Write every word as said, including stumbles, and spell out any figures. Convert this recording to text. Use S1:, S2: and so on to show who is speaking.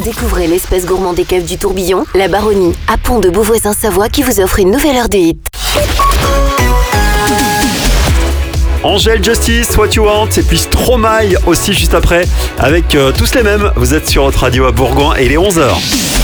S1: Découvrez l'espace gourmand des caves du Tourbillon, la Baronnie, à Pont de Beauvoisin-Savoie qui vous offre une nouvelle heure de hit.
S2: Angèle, Justice, What You Want, et puis Stromae aussi juste après, avec euh, tous les mêmes. Vous êtes sur votre radio à Bourgoin et il est onze heures.